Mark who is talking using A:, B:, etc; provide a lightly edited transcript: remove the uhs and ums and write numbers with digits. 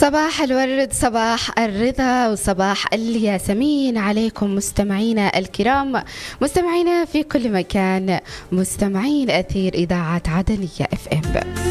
A: صباح الورد، صباح الرضا، وصباح الياسمين عليكم مستمعينا الكرام، مستمعينا في كل مكان، مستمعين أثير إذاعة عدنية FM.